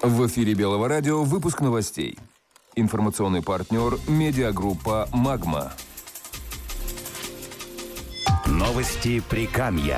В эфире Белого радио выпуск новостей. Информационный партнер – медиагруппа «Магма». Новости Прикамья.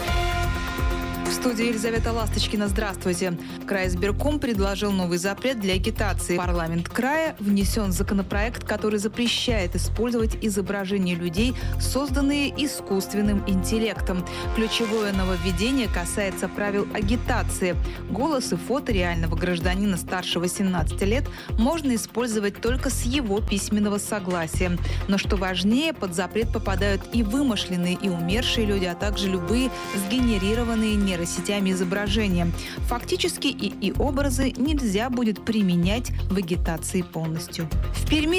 В студии Елизавета Ласточкина. Здравствуйте. Краизбирком предложил новый запрет для агитации. В парламент края внесен законопроект, который запрещает использовать изображения людей, созданные искусственным интеллектом. Ключевое нововведение касается правил агитации. Голос и фото реального гражданина старше 18 лет можно использовать только с его письменного согласия. Но что важнее, под запрет попадают и вымышленные, и умершие люди, а также любые сгенерированные нейросетями изображения. Фактически и образы нельзя будет применять в агитации полностью. В Перми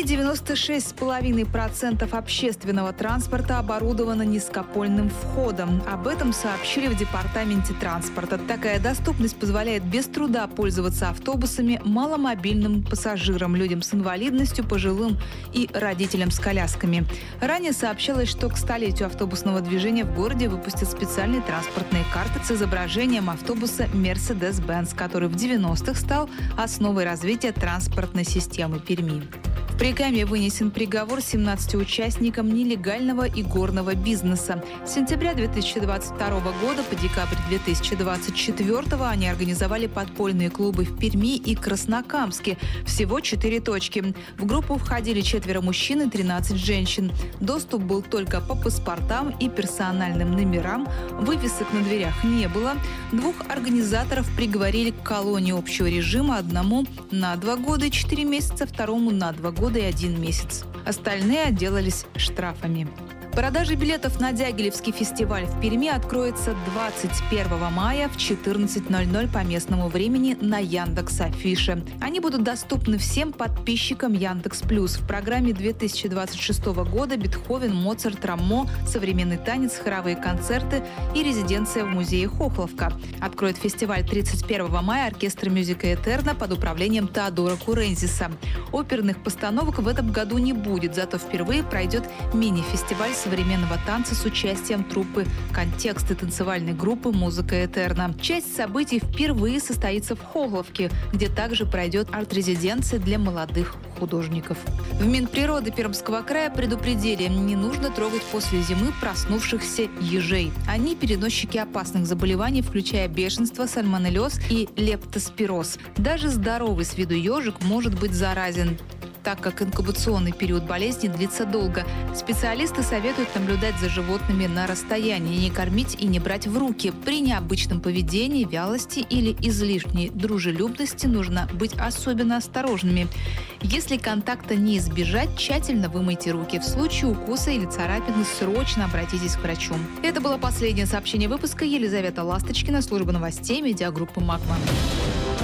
96,5% общественного транспорта оборудовано низкопольным входом. Об этом сообщили в департаменте транспорта. Такая доступность позволяет без труда пользоваться автобусами маломобильным пассажирам, людям с инвалидностью, пожилым и родителям с колясками. Ранее сообщалось, что к столетию автобусного движения в городе выпустят специальные транспортные карты с изображением автобуса Mercedes-Benz, который в 90-х стал основой развития транспортной системы Перми. В Прикамье вынесен приговор 17 участникам нелегального игорного бизнеса. С сентября 2022 года по декабрь 2024 они организовали подпольные клубы в Перми и Краснокамске. Всего 4 точки. В группу входили 4 мужчин и 13 женщин. Доступ был только по паспортам и персональным номерам. Вывесок на дверях не было. 2 организаторов приговорили к колонии общего режима, одному на 2 года и 4 месяца, второму на 2 года и 1 месяц. Остальные отделались штрафами. Продажа билетов на Дягилевский фестиваль в Перми откроется 21 мая в 14:00 по местному времени на Яндекс.Афише. Они будут доступны всем подписчикам Яндекс.Плюс. В программе 2026 года Бетховен, Моцарт, Рамо, современный танец, хоровые концерты и резиденция в музее Хохловка. Откроет фестиваль 31 мая оркестр Мюзика Этерна под управлением Теодора Курензиса. Оперных постановок в этом году не будет, зато впервые пройдет мини-фестиваль современного танца с участием труппы «Контекст» и танцевальной группы «Музыка Этерна». Часть событий впервые состоится в Хохловке, где также пройдет арт-резиденция для молодых художников. В Минприроды Пермского края предупредили, не нужно трогать после зимы проснувшихся ежей. Они переносчики опасных заболеваний, включая бешенство, сальмонеллез и лептоспироз. Даже здоровый с виду ежик может быть заразен, так как инкубационный период болезни длится долго. Специалисты советуют наблюдать за животными на расстоянии, не кормить и не брать в руки. При необычном поведении, вялости или излишней дружелюбности нужно быть особенно осторожными. Если контакта не избежать, тщательно вымойте руки. В случае укуса или царапины срочно обратитесь к врачу. Это было последнее сообщение выпуска. Елизавета Ласточкина, служба новостей, медиагруппы «Магма».